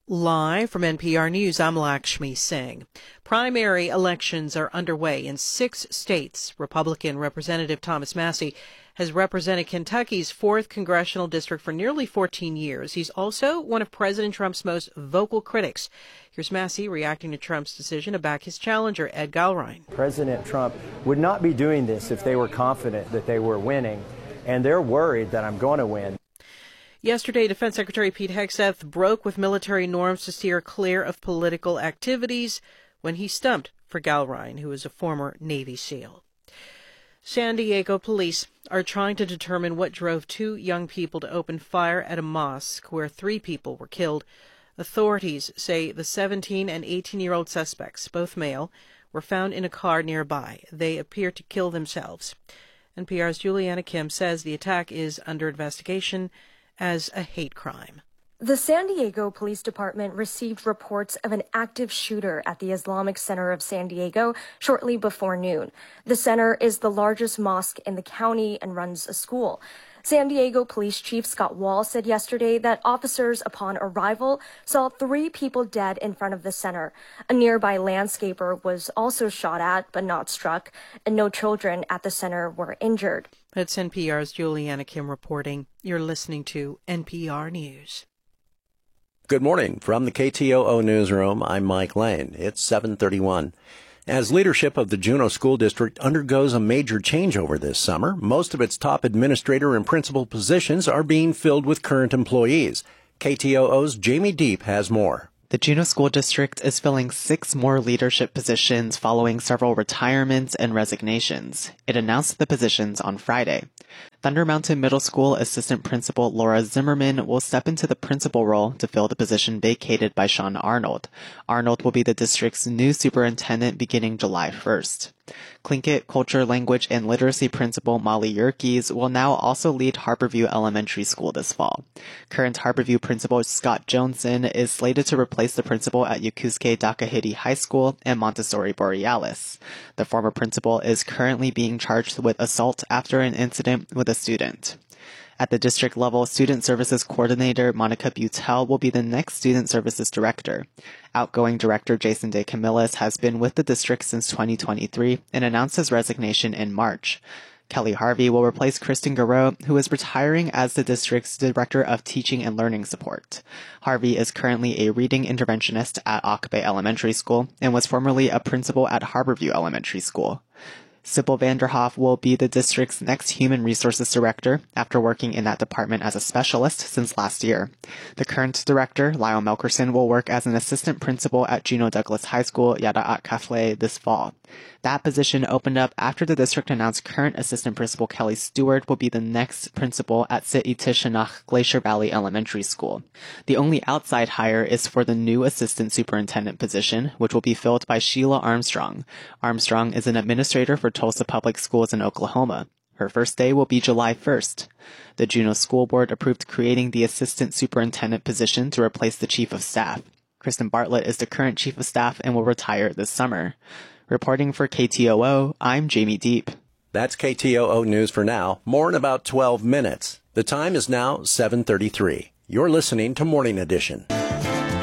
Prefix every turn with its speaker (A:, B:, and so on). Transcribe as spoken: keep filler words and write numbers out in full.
A: Live from N P R News, I'm Lakshmi Singh. Primary elections are underway in six states. Republican Representative Thomas Massie has represented Kentucky's fourth congressional district for nearly fourteen years. He's also one of President Trump's most vocal critics. Here's Massie reacting to Trump's decision to back his challenger, Ed Gallrein.
B: President Trump would not be doing this if they were confident that they were winning, and they're worried that I'm going to win.
A: Yesterday, Defense Secretary Pete Hegseth broke with military norms to steer clear of political activities when he stumped for Gallrein, who is a former Navy SEAL. San Diego police are trying to determine what drove two young people to open fire at a mosque where three people were killed. Authorities say the seventeen and eighteen-year-old suspects, both male, were found in a car nearby. They appear to kill themselves. N P R's Juliana Kim says the attack is under investigation as a hate crime.
C: The San Diego Police Department received reports of an active shooter at the Islamic Center of San Diego shortly before noon. The center is the largest mosque in the county and runs a school. San Diego Police Chief Scott Wall said yesterday that officers upon arrival saw three people dead in front of the center. A nearby landscaper was also shot at but not struck, and no children at the center were injured.
A: That's N P R's Juliana Kim reporting. You're listening to N P R News.
D: Good morning. From the K T O O newsroom, I'm Mike Lane. It's seven thirty-one. As leadership of the Juneau School District undergoes a major changeover this summer, most of its top administrator and principal positions are being filled with current employees. K T O O's Jamie Deep has more.
E: The Juneau School District is filling six more leadership positions following several retirements and resignations. It announced the positions on Friday. Thunder Mountain Middle School Assistant Principal Laura Zimmerman will step into the principal role to fill the position vacated by Sean Arnold. Arnold will be the district's new superintendent beginning July first. Tlingit Culture, Language, and Literacy Principal Molly Yerkes will now also lead Harborview Elementary School this fall. Current Harborview Principal Scott Johnson is slated to replace the principal at Yokosuka Dakahiti High School and Montessori Borealis. The former principal is currently being charged with assault after an incident with a student. At the district level, Student Services Coordinator Monica Butel will be the next Student Services Director. Outgoing Director Jason De Camillis has been with the district since twenty twenty-three and announced his resignation in March. Kelly Harvey will replace Kristen Garreau, who is retiring as the district's Director of Teaching and Learning Support. Harvey is currently a reading interventionist at Ock Bay Elementary School and was formerly a principal at Harborview Elementary School. Sybil Vanderhoff will be the district's next Human Resources Director after working in that department as a specialist since last year. The current director, Lyle Melkerson, will work as an assistant principal at Juneau Douglas High School, Yada'at Kafle, this fall. That position opened up after the district announced current assistant principal Kelly Stewart will be the next principal at Si'Itishanach Glacier Valley Elementary School. The only outside hire is for the new assistant superintendent position, which will be filled by Sheila Armstrong. Armstrong is an administrator for Tulsa Public Schools in Oklahoma. Her first day will be July first. The Juneau School Board approved creating the assistant superintendent position to replace the chief of staff. Kristen Bartlett is the current chief of staff and will retire this summer. Reporting for K T O O, I'm Jamie Deep.
D: That's K T O O News for now. More in about twelve minutes. The time is now seven thirty-three. You're listening to Morning Edition.